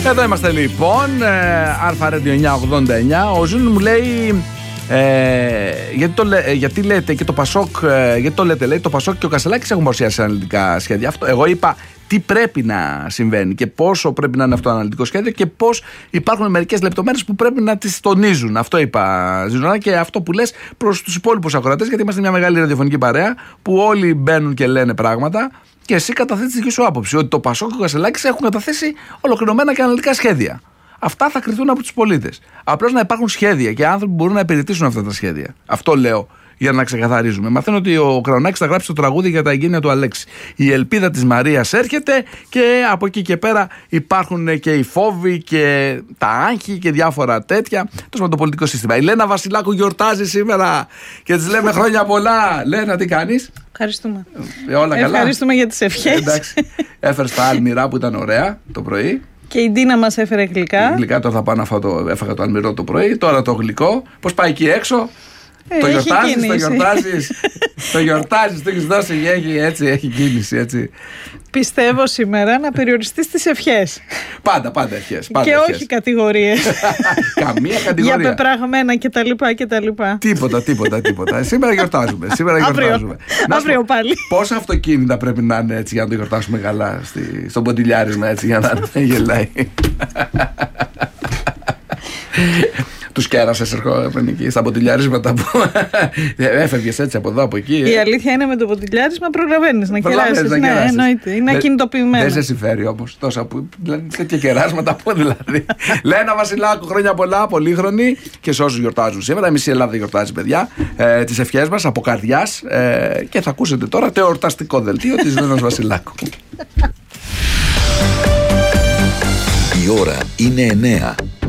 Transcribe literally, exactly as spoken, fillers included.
Εδώ είμαστε λοιπόν, Αλφα Radio εννιακόσια ογδόντα εννιά. Ο Ζουν μου λέει, ε, γιατί, το, ε, γιατί λέτε και το Πασόκ, ε, γιατί το λέτε, λέει, το Πασόκ και ο Κασελάκης έχουν παρουσιάσει αναλυτικά σχέδια. Αυτό, εγώ είπα τι πρέπει να συμβαίνει και πόσο πρέπει να είναι αυτό το αναλυτικό σχέδιο και πώς υπάρχουν μερικές λεπτομέρειες που πρέπει να τις τονίζουν. Αυτό είπα, Ζιζονά, και αυτό που λες προς τους υπόλοιπους ακροατές, γιατί είμαστε μια μεγάλη ραδιοφωνική παρέα που όλοι μπαίνουν και λένε πράγματα. Και εσύ καταθέτεις τη δική σου άποψη ότι το Πασόκ και ο Κασελάκης έχουν καταθέσει ολοκληρωμένα και αναλυτικά σχέδια. Αυτά θα κριθούν από τους πολίτες. Απλώς να υπάρχουν σχέδια και άνθρωποι που μπορούν να υπηρετήσουν αυτά τα σχέδια. Αυτό λέω για να ξεκαθαρίζουμε. Μαθαίνω ότι ο Κρανάκης θα γράψει το τραγούδι για τα εγγένεια του Αλέξη. Η ελπίδα της Μαρίας έρχεται και από εκεί και πέρα υπάρχουν και οι φόβοι και τα άγχη και διάφορα τέτοια. Τόσο με το πολιτικό σύστημα. Η Λένα Βασιλάκου γιορτάζει σήμερα και της λέμε χρόνια πολλά. Λένα, τι κάνεις? Ευχαριστούμε. Ε, όλα καλά. Ευχαριστούμε για τις ευχές. Ε, εντάξει. Έφερες τα αλμυρά που ήταν ωραία το πρωί. Και η Ντίνα μας έφερε γλυκά. Γλυκά, τώρα θα πάω να φάω το, έφαγα το αλμυρό το πρωί. Τώρα το γλυκό. Πώς πάει εκεί έξω? Ε, το γιορτάζεις, κίνηση. το γιορτάζεις, το γιορτάζεις, το έχεις δώσει, έχει, έτσι, έχει κίνηση, έτσι. Πιστεύω σήμερα να περιοριστείς στις ευχές. Πάντα, πάντα ευχές. Πάντα και ευχές. όχι κατηγορίες. Καμία κατηγορία. Για πεπραγμένα κτλ. Τίποτα, τίποτα, τίποτα. Σήμερα γιορτάζουμε. Σήμερα γιορτάζουμε. Αύριο, αύριο πάλι. Πόσα αυτοκίνητα πρέπει να είναι έτσι για να το γιορτάσουμε καλά στη, στον ποντιλιάρισμα, έτσι, για να δεν γελάει. Τους κέρασες ερχόμουν εκεί στα ποντιλιάρισματα που έφευγες έτσι από εδώ από εκεί. Η αλήθεια είναι με το ποντιλιάρισμα προλαβαίνεις να κεράσεις. Ναι, εννοείται. Είναι ακινητοποιημένο. Δεν σε συμφέρει όμως τόσα που. Δηλαδή τέτοια κεράσματα που δηλαδή. Λένα Βασιλάκου, χρόνια πολλά, πολύχρονη και σε όσους γιορτάζουν σήμερα. Εμείς η Ελλάδα γιορτάζει, παιδιά. Ε, τις ευχές μας από καρδιάς. Ε, και θα ακούσετε τώρα το εορταστικό δελτίο της Λένας Βασιλάκου. Η ώρα είναι εννέα.